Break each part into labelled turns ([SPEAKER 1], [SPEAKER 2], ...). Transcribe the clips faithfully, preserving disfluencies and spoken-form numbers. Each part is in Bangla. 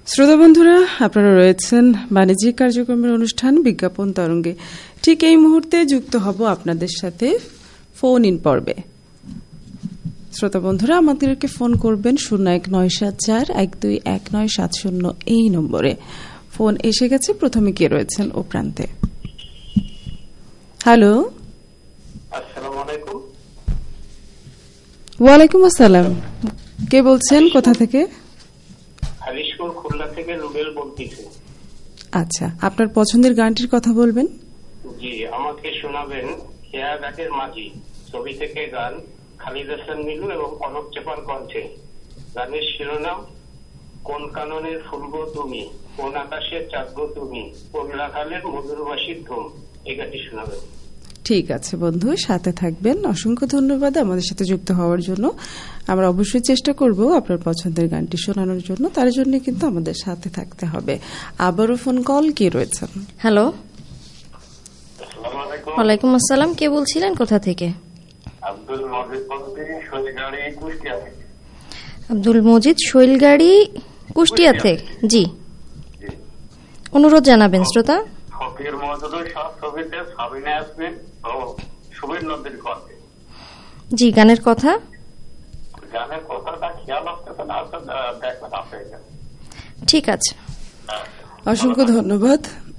[SPEAKER 1] শ্রোতা বন্ধুরা, আপনারা রয়েছেন বাণিজ্যিক কার্যক্রমের অনুষ্ঠান বিজ্ঞাপন তরঙ্গে। ঠিক এই মুহূর্তে যুক্ত হব আপনাদের সাথে ফোন ইন পর্বে। শ্রোতা বন্ধুরা, আমাদেরকে ফোন করবেন শূন্য এক নয় সাত চার এক দুই এক নয় সাত শূন্য এই নম্বরে। ফোন এসে গেছে। প্রথমে কে রয়েছেন ও প্রান্তে? হ্যালো,
[SPEAKER 2] আসসালামু আলাইকুম।
[SPEAKER 1] ওয়ালাইকুম আসসালাম। কে বলছেন, কোথা থেকে?
[SPEAKER 2] হালিশপুর খুলনা থেকে রুবেল বলতেছি।
[SPEAKER 1] আচ্ছা, আপনার পছন্দের গানটির কথা বলবেন।
[SPEAKER 2] জি, আমাকে শোনাবেন খেয়াঘাটের মাঝি ছবি থেকে গান, খালিদ হাসান মিলু এবং কনক চেপার কণ্ঠে। গানের শিরোনাম কোন কাননের ফুলগো তুমি, কোন আকাশের চাঁদগো তুমি, কোন রাখালের মধুরবাসীর ধুম। এই গানটি শোনাবেন।
[SPEAKER 1] ঠিক আছে বন্ধু, সাথে থাকবেন। অসংখ্য ধন্যবাদ আমাদের সাথে যুক্ত হওয়ার জন্য। আমরা অবশ্যই চেষ্টা করব আপনার পছন্দের গানটি শোনানোর জন্য। তার জন্য কিন্তু আমাদের সাথে থাকতে হবে। আবারও ফোন কল কে রয়েছেন?
[SPEAKER 3] হ্যালো, ওয়ালাইকুম আসসালাম। কে বলছিলেন, কোথা থেকে?
[SPEAKER 2] আব্দুল মজিদ বলছি, শৈলগাড়ি কুষ্টিয়া থেকে।
[SPEAKER 3] আব্দুল মজিদ, শৈলগাড়ি কুষ্টিয়া থেকে। জি, অনুরোধ জানাবেন শ্রোতা।
[SPEAKER 2] ফকির মজুদের সব ছবিতে সাবিনা ইয়াসমিন ও সুবীর নদীর কণ্ঠে।
[SPEAKER 3] জি, গানের কথা
[SPEAKER 2] গানের কথাটা খেয়াল আসতেছে না, দেখবেন আপনি।
[SPEAKER 3] ঠিক আছে,
[SPEAKER 1] অসংখ্য ধন্যবাদ।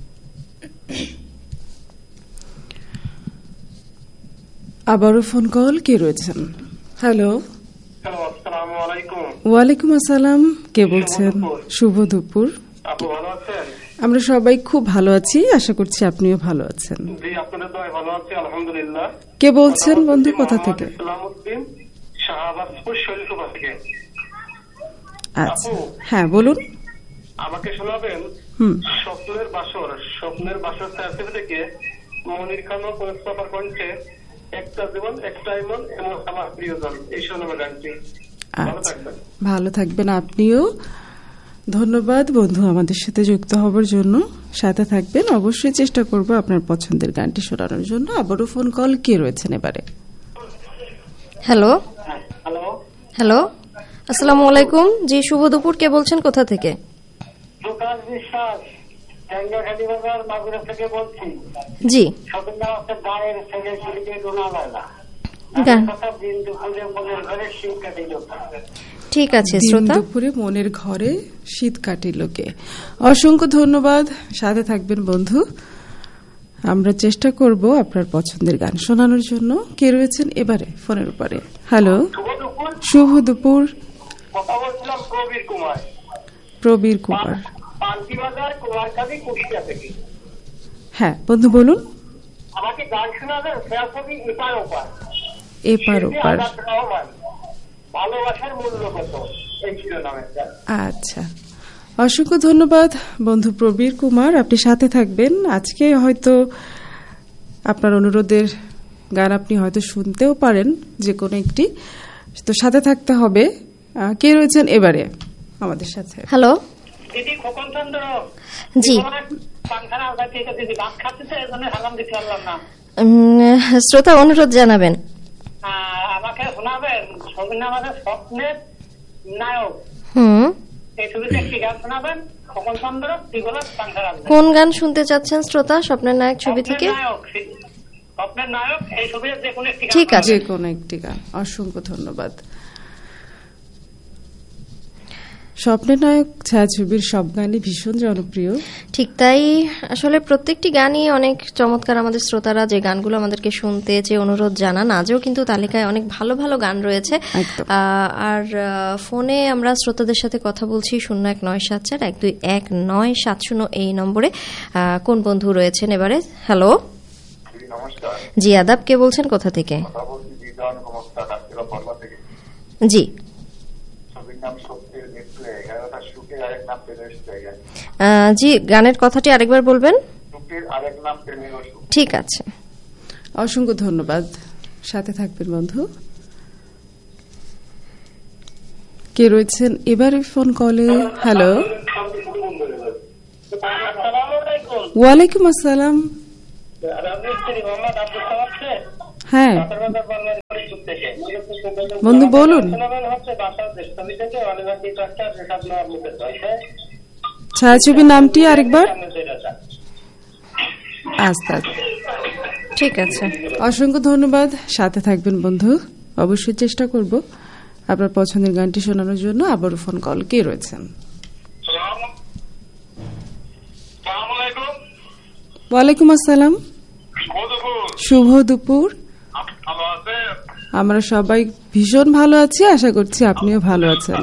[SPEAKER 1] আবারও ফোন কল কে রয়েছেন? হ্যালো,
[SPEAKER 2] আসসালামু আলাইকুম।
[SPEAKER 1] ওয়ালাইকুম আসসালাম। কে বলছেন? শুভ দুপুর।
[SPEAKER 2] আপু ভালো আছেন?
[SPEAKER 1] আমরা সবাই খুব ভালো আছি, আশা করছি আপনিও ভালো আছেন।
[SPEAKER 2] জি, আপনাদের দোয়ায় ভালো আছি আলহামদুলিল্লাহ।
[SPEAKER 1] কে বলছেন বন্ধু, কোথা থেকে?
[SPEAKER 2] ইসলামউদ্দিন, শাহবাজপুর, শৈলকুপা থেকে।
[SPEAKER 1] আচ্ছা, হ্যাঁ বলুন।
[SPEAKER 2] আমাকে শোনাবেন
[SPEAKER 1] হুম
[SPEAKER 2] স্বপ্নের বাসর। স্বপ্নের বাসর ছবি থেকে মনির খান ও মুস্তাফার কণ্ঠে একটা জীবন একটা ইমন এবং আমার প্রিয়জন। এই শোনাবে গানটি। ভালো থাকবেন।
[SPEAKER 1] ভালো থাকবেন আপনিও। ধন্যবাদ বন্ধু আমাদের সাথে যুক্ত হবার জন্য। সাথে থাকবেন, অবশ্যই চেষ্টা করব আপনার পছন্দের গানটি শোনানোর জন্য। আবারও ফোন কল কে রয়েছেন এবারে?
[SPEAKER 3] হ্যালো,
[SPEAKER 2] হ্যালো,
[SPEAKER 3] হ্যালো, আসসালামু আলাইকুম। জি, শুভ দুপুর। কে বলছেন, কোথা থেকে?
[SPEAKER 2] প্রকাশ বিশ্বাস, টেঙ্গাখালী বাজার, মাগুরা থেকে বলছি।
[SPEAKER 3] জি,
[SPEAKER 2] স্বপ্ন আছে গায়ের ছেলে ছেলেকে রোনা বেলা।
[SPEAKER 3] গান
[SPEAKER 2] দিন দুপুরে মনের ঘরে শীত কাটিল।
[SPEAKER 3] ঠিক আছে শ্রোতা।
[SPEAKER 1] দুপুরে মনের ঘরে শীত কাটিল কে। অসংখ্য ধন্যবাদ। সাথে থাকবেন বন্ধু। আমরা চেষ্টা করব আপনার পছন্দের গান শোনানোর জন্য। কে রয়েছেন এবারে ফোনের উপরে? হ্যালো, শুভ দুপুর।
[SPEAKER 2] কথা বলছিলাম প্রবীর কুমার।
[SPEAKER 1] প্রবীর কুমার,
[SPEAKER 2] পান্তিবাজার, কুমারখালী, কুষ্টিয়া থেকে।
[SPEAKER 1] হ্যাঁ বন্ধু বলুন।
[SPEAKER 2] আমাকে গান শোনাবেন ছবি এপার ওপার।
[SPEAKER 1] এপার ওপার।
[SPEAKER 2] ভালোবাসার মূল্য কত, এই ছিল নামের গান।
[SPEAKER 1] আচ্ছা, অসংখ্য ধন্যবাদ বন্ধু প্রবীর কুমার। আপনি সাথে থাকবেন। আজকে হয়তো আপনার অনুরোধের গান আপনি হয়তো শুনতেও পারেন, যে কোনো একটি। তো সাথে থাকতে হবে। কে রয়েছেন এবারে আমাদের সাথে?
[SPEAKER 3] হ্যালো,
[SPEAKER 2] দিদি খোকন চন্দ্র।
[SPEAKER 3] জি, শ্রোতা অনুরোধ জানাবেন।
[SPEAKER 2] আমাকে শোনাবেন ছবির নাম আছে স্বপ্নের নায়ক।
[SPEAKER 3] হুম,
[SPEAKER 2] এই ছবিতে একটি গান শোনাবেন খোকন চন্দ্র।
[SPEAKER 3] কোন গান শুনতে চাচ্ছেন শ্রোতা? স্বপ্নের নায়ক ছবি থেকে।
[SPEAKER 2] স্বপ্নের নায়ক এই ছবির যে কোনো একটি।
[SPEAKER 1] ঠিক আছে, যে কোনো একটি গান। অসংখ্য ধন্যবাদ। স্বপ্নের নায়ক ছায়াছবির সব গানই ভীষণ জনপ্রিয়।
[SPEAKER 3] ঠিক তাই, আসলে প্রত্যেকটি গানই অনেক চমৎকার। আমাদের শ্রোতারা যে গানগুলো আমাদেরকে শুনতে যে অনুরোধ জানান, আজও কিন্তু তালিকায় অনেক ভালো ভালো গান রয়েছে। আর ফোনে আমরা শ্রোতাদের সাথে কথা বলছি শূন্য এক নয় সাত চার এক দুই এক নয় সাত শূন্য এই নম্বরে। কোন বন্ধু রয়েছেন এবারে? হ্যালো, জি আদাব। কে বলছেন, কোথা থেকে? জি, জি, গানের কথাটি আরেকবার বলবেন। ঠিক আছে,
[SPEAKER 1] অসংখ্য ধন্যবাদ। সাথে থাকবেন বন্ধু। কে রয়েছেন এবারে ফোন কলে? হ্যালো, ওয়ালাইকুম আসসালাম। হ্যাঁ বন্ধু বলুন। ছায়াছবির নামটি আরেকবার। আস্তে আস্তে,
[SPEAKER 3] ঠিক আছে,
[SPEAKER 1] অসংখ্য ধন্যবাদ। সাথে থাকবেন বন্ধু, অবশ্যই চেষ্টা করব আপনার পছন্দের গানটি শোনানোর জন্য। আবারও ফোন কল কে রয়েছেন? ওয়ালাইকুম আসসালাম, শুভ দুপুর। আমরা সবাই ভীষণ ভালো আছি, আশা করছি আপনিও ভালো আছেন।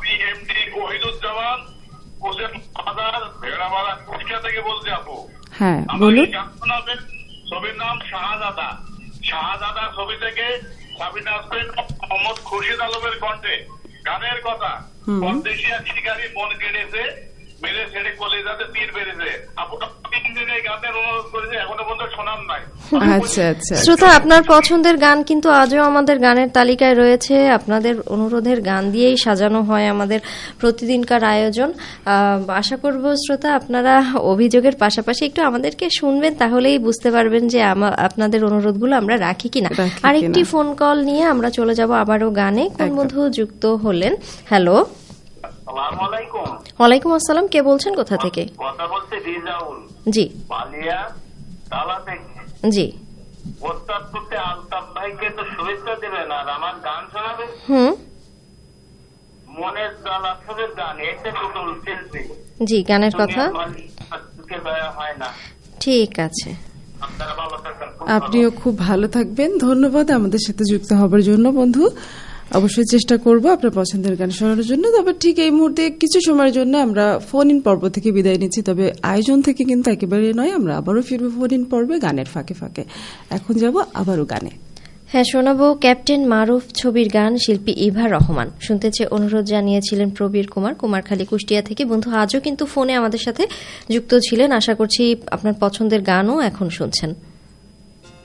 [SPEAKER 1] হ্যাঁ বলুন।
[SPEAKER 4] ছবির নাম শাহজাদা। শাহজাদা ছবি থেকে সাবিনা আসবেন মোহাম্মদ খুরশিদ আলমের কণ্ঠে গানের কথা। পরদেশিয়া শিকারী মন কেড়েছে, মেরে ছেড়ে কলেজাতে তীর বেড়েছে। আপনার গানের অনুরোধ করেছে, এখনো পর্যন্ত শোনান নাই।
[SPEAKER 1] আচ্ছা আচ্ছা,
[SPEAKER 3] শ্রোতা আপনার পছন্দের গান কিন্তু আজও আমাদের গানের তালিকায় রয়েছে। আপনাদের অনুরোধের গান দিয়েই সাজানো হয় আমাদের প্রতিদিনকার আয়োজন। আশা করব শ্রোতা আপনারা অভিযোগের পাশাপাশি একটু আমাদেরকে শুনবেন, তাহলেই বুঝতে পারবেন যে আপনাদের অনুরোধগুলো আমরা রাখি কিনা। আরেকটি ফোন কল নিয়ে আমরা চলে যাব আবারও গানে। কোন বন্ধু যুক্ত হলেন? হ্যালো, ওয়ালাইকুম আসসালাম, কে বলছেন, কোথা থেকে?
[SPEAKER 2] কথা বলতে রিজাউল।
[SPEAKER 3] জি,
[SPEAKER 2] পালিয়া তালা থেকে।
[SPEAKER 3] জি,
[SPEAKER 2] ওস্তাদ করতে আলতাফ ভাইকে তো শুভেচ্ছা দেবেন আর আমার গান শোনাবেন।
[SPEAKER 3] হুম,
[SPEAKER 2] মনের জালা ছবির গান, এটা টোটাল শিল্পী।
[SPEAKER 3] জি, গানের কথা
[SPEAKER 2] হয় না।
[SPEAKER 3] ঠিক আছে,
[SPEAKER 2] আপনারা ভালো থাকবেন।
[SPEAKER 1] আপনিও খুব ভালো থাকবেন। ধন্যবাদ আমাদের সাথে যুক্ত হবার জন্য বন্ধু। অবশ্যই চেষ্টা করব আপনার পছন্দের গান শোনানোর জন্য। তবে ঠিক এই মুহূর্তে কিছু সময়ের জন্য আমরা ফোন ইন পর্ব থেকে বিদায় নিচ্ছি, তবে আয়োজন থেকে কিন্তু একেবারে নয়। আমরা আবারও ফিরবো ফোন ইন পর্বে গানের ফাঁকে ফাঁকে। এখন যাব আবারও গানে।
[SPEAKER 3] হ্যাঁ, শোনাবো ক্যাপ্টেন মারুফ ছবির গান, শিল্পী ইভা রহমান। শুনতে চেয়ে অনুরোধ জানিয়েছিলেন প্রবীর কুমার, কুমারখালী কুষ্টিয়া থেকে। বন্ধু আজও কিন্তু ফোনে আমাদের সাথে যুক্ত ছিলেন। আশা করছি আপনার পছন্দের গানও এখন শুনছেন।